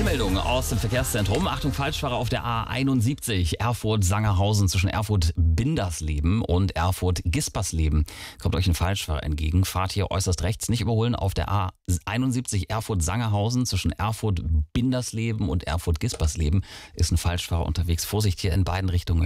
Eilmeldung aus dem Verkehrszentrum. Achtung, Falschfahrer auf der A71 Erfurt-Sangerhausen zwischen Erfurt-Bindersleben und Erfurt-Gispersleben. Kommt euch ein Falschfahrer entgegen. Fahrt hier äußerst rechts, nicht überholen auf der A71 Erfurt-Sangerhausen zwischen Erfurt-Bindersleben und Erfurt-Gispersleben. Ist ein Falschfahrer unterwegs. Vorsicht hier in beiden Richtungen.